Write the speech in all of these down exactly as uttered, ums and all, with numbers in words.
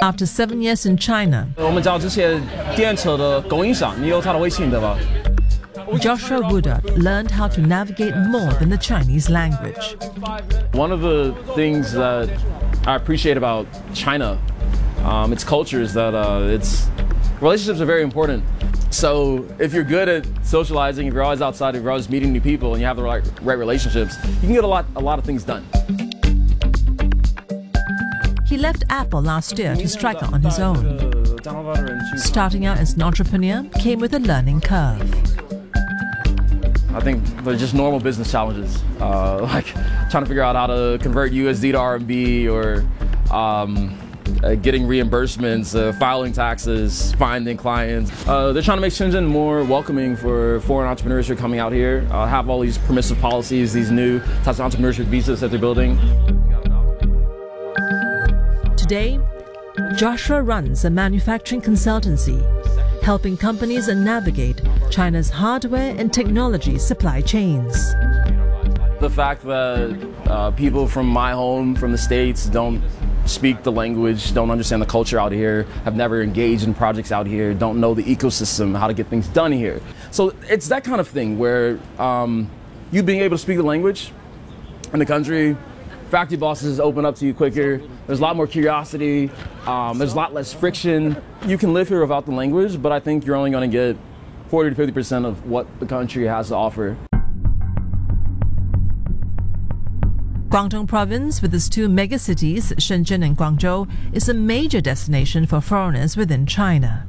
After seven years in China, 我们知道这些电车的供应商，你有他的微信对吧？ Joshua Woodard learned how to navigate more than the Chinese language. One of the things that I appreciate about China, um, its culture, is that uh, its relationships are very important. So if you're good at socializing, if you're always outside, if you're always meeting new people, and you have the right, right relationships, you can get a lot, a lot of things done. He left Apple last year to strike out on his own. Starting out as an entrepreneur came with a learning curve. I think they're just normal business challenges, uh, like trying to figure out how to convert U S D to R M B, or um, uh, getting reimbursements, uh, filing taxes, finding clients. Uh, they're trying to make Shenzhen more welcoming for foreign entrepreneurs who are coming out here, uh, have all these permissive policies, these new types of entrepreneurship visas that they're building. Today, Joshua runs a manufacturing consultancy, helping companies navigate China's hardware and technology supply chains. The fact that uh, people from my home, from the States, don't speak the language, don't understand the culture out here, have never engaged in projects out here, don't know the ecosystem, how to get things done here. So it's that kind of thing where um, you being able to speak the language in the country, factory bosses open up to you quicker, there's a lot more curiosity, um, there's a lot less friction. You can live here without the language, but I think you're only going to get forty to fifty percent of what the country has to offer. Guangdong province, with its two megacities, Shenzhen and Guangzhou, is a major destination for foreigners within China.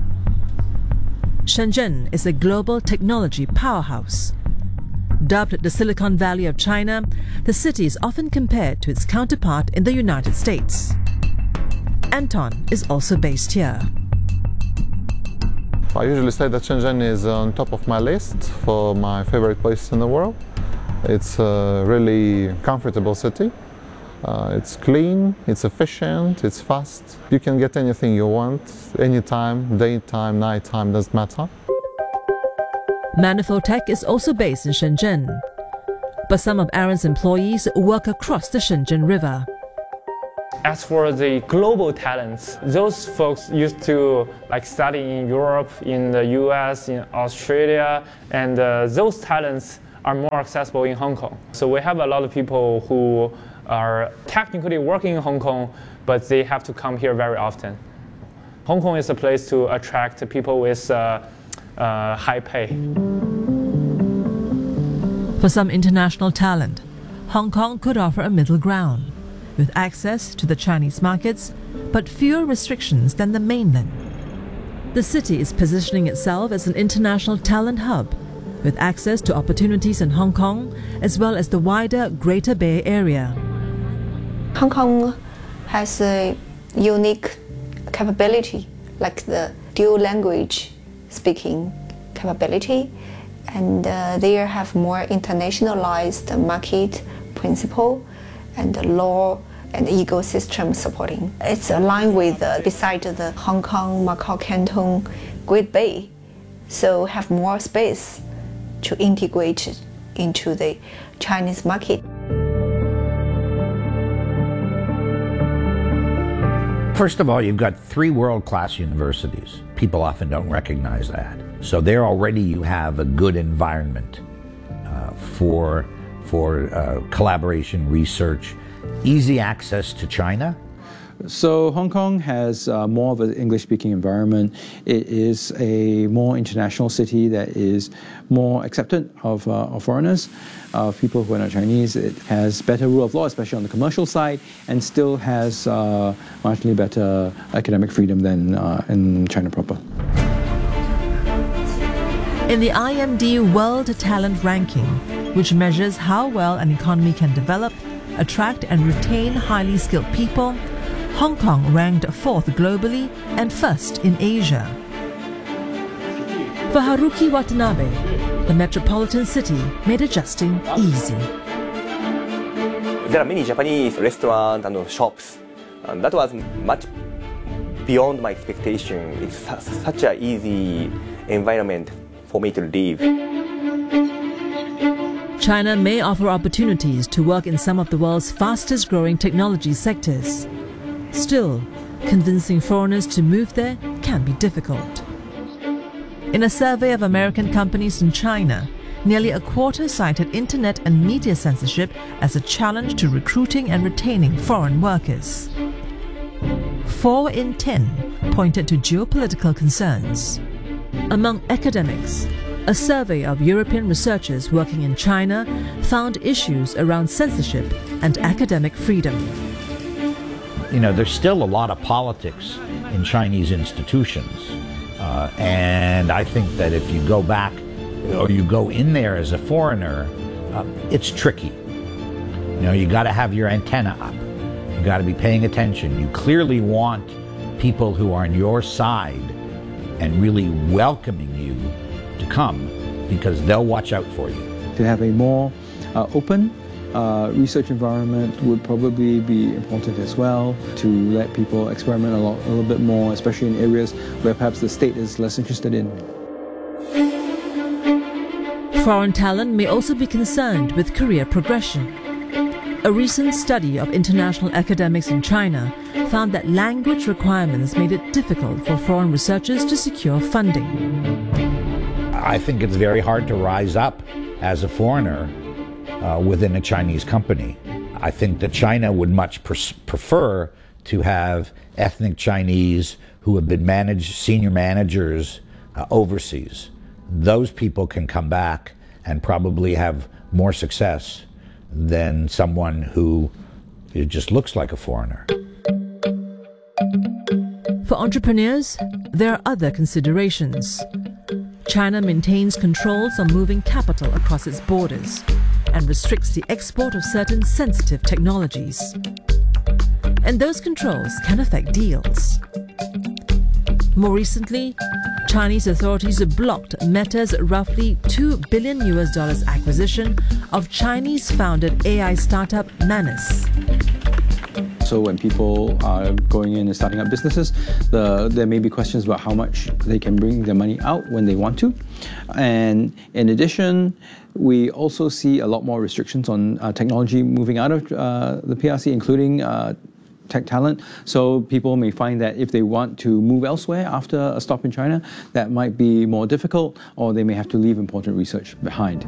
Shenzhen is a global technology powerhouse. Dubbed the Silicon Valley of China, the city is often compared to its counterpart in the United States. Anton is also based here. I usually say that Shenzhen is on top of my list for my favorite places in the world. It's a really comfortable city. Uh, it's clean, it's efficient, it's fast. You can get anything you want, anytime, daytime, nighttime, doesn't matter. Manifold Tech is also based in Shenzhen, but some of Aaron's employees work across the Shenzhen River. As for the global talents, those folks used to like study in Europe, in the U S, in Australia, and uh, those talents are more accessible in Hong Kong. So we have a lot of people who are technically working in Hong Kong, but they have to come here very often. Hong Kong is a place to attract people with uh, uh, high pay. For some international talent, Hong Kong could offer a middle ground, with access to the Chinese markets, but fewer restrictions than the mainland. The city is positioning itself as an international talent hub, with access to opportunities in Hong Kong, as well as the wider Greater Bay Area. Hong Kong has a unique capability, like the dual language speaking capability, and uh, they have more internationalized market principle and the law and ecosystem supporting. It's aligned with, uh, beside the Hong Kong, Macau, Canton, Great Bay, so have more space to integrate into the Chinese market. First of all, you've got three world-class universities. People often don't recognize that. So there already you have a good environment uh, for, for uh, collaboration, research, easy access to China. So Hong Kong has uh, more of an English-speaking environment. It is a more international city that is more accepted of, uh, of foreigners, of people who are not Chinese. It has better rule of law, especially on the commercial side, and still has uh, marginally better academic freedom than uh, in China proper. In the I M D World Talent Ranking, which measures how well an economy can develop, attract and retain highly skilled people, Hong Kong ranked fourth globally and first in Asia. For Haruki Watanabe, the metropolitan city made adjusting easy. There are many Japanese restaurants and shops, and that was much beyond my expectation. It's such an easy environment for me to live. China may offer opportunities to work in some of the world's fastest growing technology sectors. Still, convincing foreigners to move there can be difficult. In a survey of American companies in China, nearly a quarter cited internet and media censorship as a challenge to recruiting and retaining foreign workers. Four in ten pointed to geopolitical concerns. Among academics, a survey of European researchers working in China found issues around censorship and academic freedom. You know, there's still a lot of politics in Chinese institutions. Uh, and I think that if you go back or you go in there as a foreigner, uh, it's tricky. You know, you got to have your antenna up. You got to be paying attention. You clearly want people who are on your side and really welcoming you to come, because they'll watch out for you. To have a more uh, open uh, research environment would probably be important as well, to let people experiment a, lot, a little bit more, especially in areas where perhaps the state is less interested in. Foreign talent may also be concerned with career progression. A recent study of international academics in China found that language requirements made it difficult for foreign researchers to secure funding. I think it's very hard to rise up as a foreigner uh, within a Chinese company. I think that China would much pres- prefer to have ethnic Chinese who have been managed, senior managers uh, overseas. Those people can come back and probably have more success than someone who just looks like a foreigner. For entrepreneurs, there are other considerations. China maintains controls on moving capital across its borders and restricts the export of certain sensitive technologies. And those controls can affect deals. More recently, Chinese authorities have blocked Meta's roughly two billion U S dollars acquisition of Chinese-founded A I startup Manus. So when people are going in and starting up businesses, the, there may be questions about how much they can bring their money out when they want to. And in addition, we also see a lot more restrictions on uh, technology moving out of uh, the P R C, including uh, tech talent. So people may find that if they want to move elsewhere after a stop in China, that might be more difficult, or they may have to leave important research behind.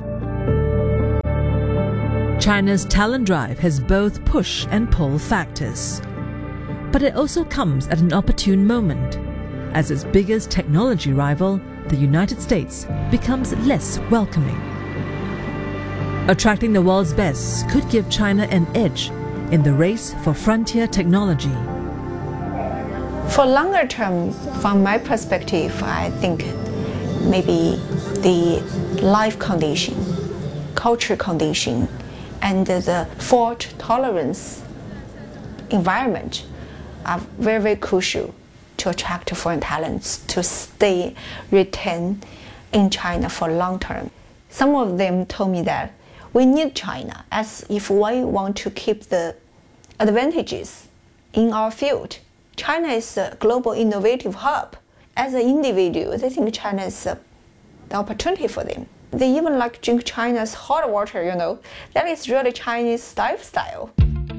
China's talent drive has both push and pull factors. But it also comes at an opportune moment, as its biggest technology rival, the United States, becomes less welcoming. Attracting the world's best could give China an edge in the race for frontier technology. For longer term, from my perspective, I think maybe the life condition, culture condition, and the fault tolerance environment are very, very crucial to attract foreign talents to stay, retain in China for long term. Some of them told me that we need China as if we want to keep the advantages in our field. China is a global innovative hub. As an individual, they think China is a, the opportunity for them. They even like drink China's hot water, you know. That is really Chinese lifestyle.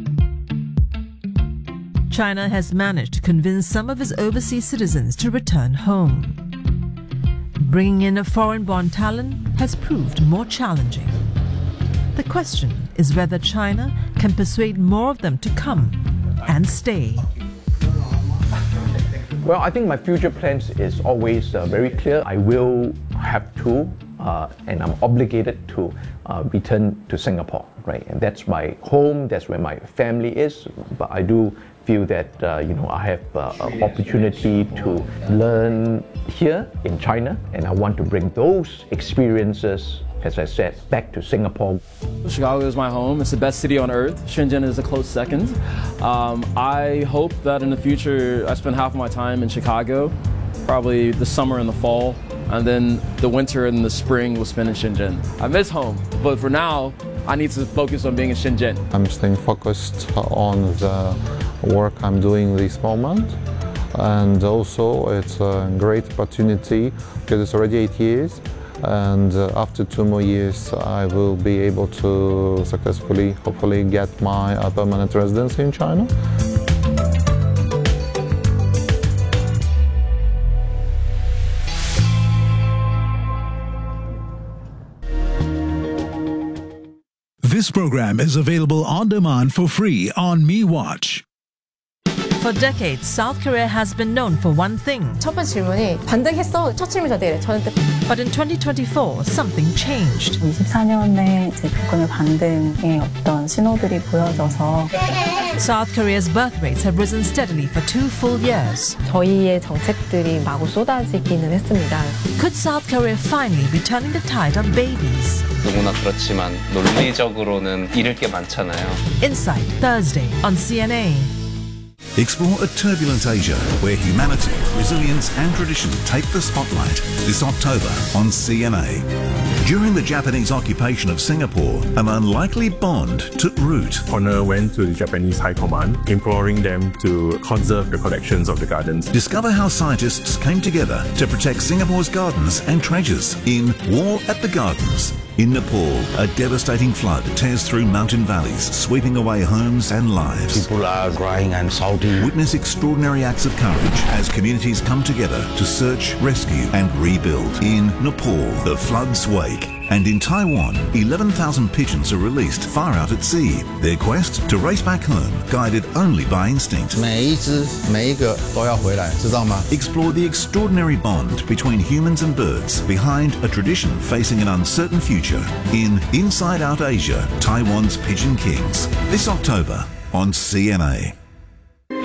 China has managed to convince some of its overseas citizens to return home. Bringing in a foreign-born talent has proved more challenging. The question is whether China can persuade more of them to come and stay. Well, I think my future plans is always uh, very clear. I will have to, uh, and I'm obligated to uh, return to Singapore, right? And that's my home, that's where my family is. But I do feel that, uh, you know, I have uh, an opportunity to learn here in China, and I want to bring those experiences, as I said, back to Singapore. Chicago is my home. It's the best city on earth. Shenzhen is a close second. Um, I hope that in the future I spend half of my time in Chicago, probably the summer and the fall, and then the winter and the spring we'll spend in Shenzhen. I miss home, but for now, I need to focus on being in Shenzhen. I'm staying focused on the work I'm doing this moment, and also it's a great opportunity because it's already eight years. And uh, after two more years, I will be able to successfully, hopefully, get my uh, permanent residency in China. This program is available on demand for free on MeWatch. For decades, South Korea has been known for one thing. 첫 번째 질문이 반등했어? 첫 질문이 저한테 저는 But in twenty twenty-four, something changed. 이십사 년에 제 국군의 반등의 어떤 신호들이 보여져서 South Korea's birth rates have risen steadily for two full years. 저희의 정책들이 마구 쏟아지기는 했습니다. Could South Korea finally be turning the tide on babies? 누구나 그렇지만 논리적으로는 잃을 게 많잖아요. Insight, Thursday on C N A. Explore a turbulent Asia where humanity, resilience and tradition take the spotlight this October on C N A. During the Japanese occupation of Singapore, an unlikely bond took root. Honor went to the Japanese High Command, imploring them to conserve the collections of the gardens. Discover how scientists came together to protect Singapore's gardens and treasures in War at the Gardens. In Nepal, a devastating flood tears through mountain valleys, sweeping away homes and lives. People are crying and shouting. Witness extraordinary acts of courage as communities come together to search, rescue and rebuild. In Nepal, the floods wake. And in Taiwan, eleven thousand pigeons are released far out at sea. Their quest to race back home, guided only by instinct. 每一只每一个都要回来，知道吗？ Explore the extraordinary bond between humans and birds behind a tradition facing an uncertain future in Inside Out Asia, Taiwan's Pigeon Kings. This October on C N A.